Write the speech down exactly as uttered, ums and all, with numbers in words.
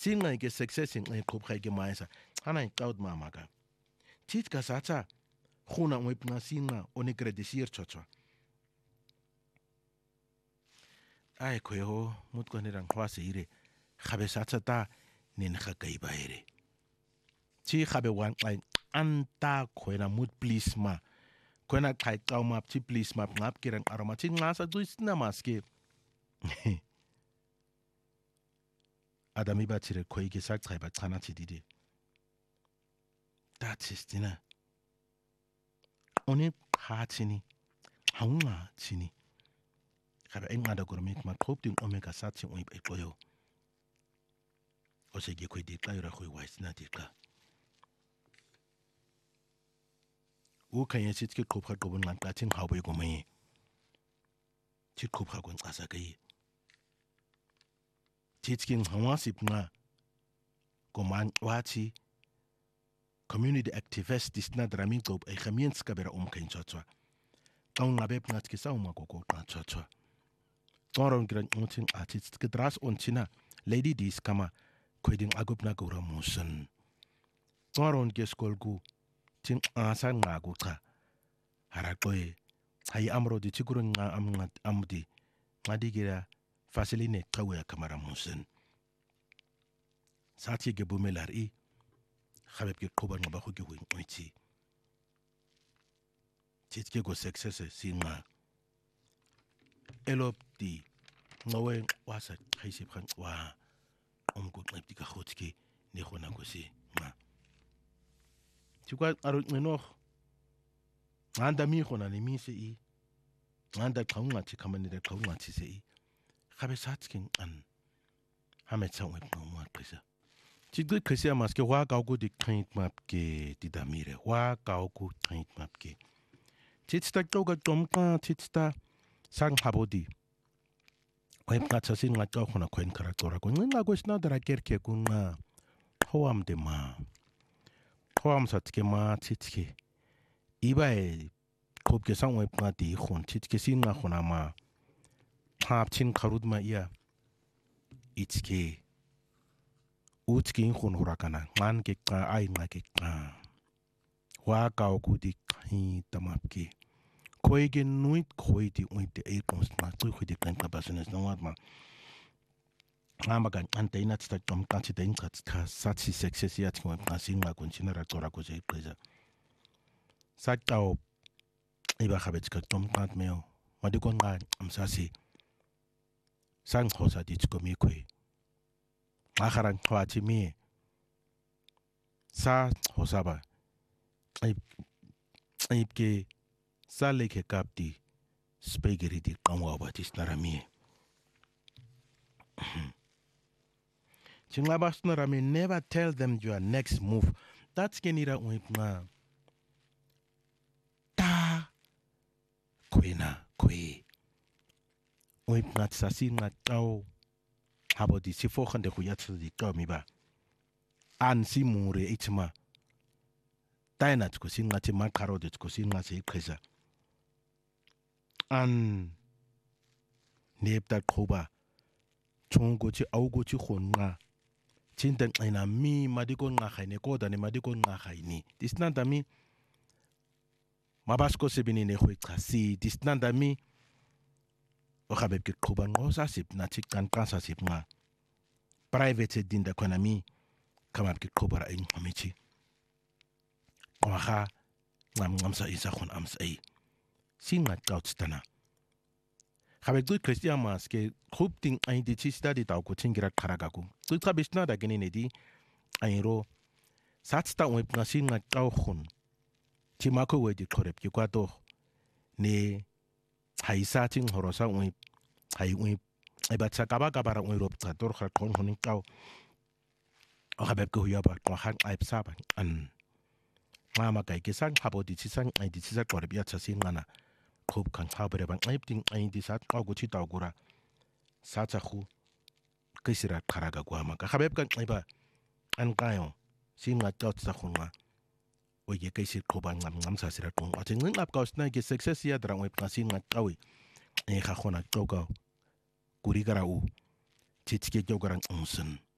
singa ke success in qhubha ke maisa hana iqawd mama ka tit ka satsa khuna ngwe pna singa oni kredisir chochwa ai khoyo mut ko ne rang khwase ire khabe satsa ta nin kha kai baire chi khabe wan ai anta khoena mut please ma khoena khai qaw map chi please map ngap kirang aroma chi ngasa duisna maske Adami batire khoige sak chaiba chana chidide that is dina oni khachini haunga chini khabe engada gormik ma khop tin omega satsi oi ekoyo ose ge khoi de tlayra khoi wais na de ka u kan yesit ke khop kha gobon lan ka tin hawe go mai chi khop kha gon asa kai Teaching Hawasip nga Koman Wachi community activist is not Ramin Gop a Kamienska bera umkain chotwa. Kaun Nabeb Natskisa Umako chotwa. Toron Grand Mountain artist Gedras on China, Lady Dis Kama, Quiding Agupna Gora Musun. Toron Geskolgu, Ting Asan Naguta, Harakoe, Hay Amro di Chigurun Amnat Amdi, Madigira. Faciline kawe kamara musen. Sati ge bumelar i. Khabeb ge kobar ngaba khu ge hui oiti. Tit ge go success singa. Elop di ngawe wasa khaisip khan wa. Om go qep di ka khotki ne khona go si ma. Tikwa aro ngeno. Nganda mi khona ni mi se i. Nganda kaunga ti kamani de kaunga ti se i. Khabe satking an hametsa wep no mo presa tigde kresia maske wa gaugo di train map ke di damire wa gaugo train map ke titsta toga tomka titsta sang habodi wep ka tsasin nga to khona khoen kara tora ko nga go sna dara kerke kunga hoam de ma hoam satke ma titke ibai khop ke sang wep ka di khon titke sin nga khona ma Hapchin Karudma ia Itske Utskin Hun Hurakana, Man Gekka, I Magekka Wakao Gudi Hi Tamapki Koigen Nuit Koidi with the Aprons, not two with the Kankabasan, no one. Amagan Antainat that Tom Kansidan Satsi success yet when passing my consider Toracoze pleasure. Satao Eva Habetska Tom Kant Meo, Madikonga, am Sassi. Sang hosa dit komikwe. Maharan kwati mi. Sa hosaba. Aib aib ke sa leke kapti spaghetti di kamwa batis narami. Chingabas narami never tell them your next move. That's kenira uipna. Ta kwena kwe. Wip not sasin not tau habodi si fokan de kuyatsu di tomiba an si mure itma tainat ko sin ngati makaro de ko sin ngasi khisa an nepta khoba chongo chi augo chi khonna chintan ina mi madiko nga khaine ko da ne madiko nga khaini disnanda mi mabasko sebini ne khoi khasi disnanda mi o khabeb ke khoba ngosa sip na tik kan kansa sip nga private din da economy kamab ke khobara in khamichi kwaha ngam ngam sa isa khon ams ai singa tautstana khabeb du christian mas ke khub ting ai di chi study ta ko tingira kharaga ku tu khabishna da gene ne di ai ro satsta web na singa taw khon chi ma ko we di khoreb ki kwa to ne hai sa ting horosa ui hai ui ai ba tsa kaba kaba ra ui rob tsa tor kha khon honing kaw o khabeb ko ya ba ko han ai sa ba an mama kai ke sang khabo di chi sang ai di chi sa koreb ya tsa sin ngana khub kan khabere bang ai ting ai di sa ka go chi taw gura sa tsa khu kisira kharaga gwa ma ka khabeb kan ai ba an kayo sin nga tot sa khunga o ye kai sir khoba ngam ngam sa sira tong atin ngap ka sna ge success ya dra web kasin nga tawi e kha khona toga kuri gara u titike jogaran unsun